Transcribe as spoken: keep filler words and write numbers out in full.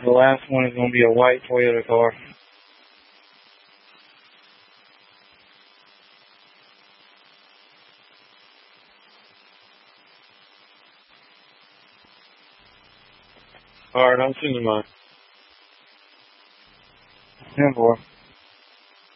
The last one is going to be a white Toyota car. Alright, I'm sending mine. ten four.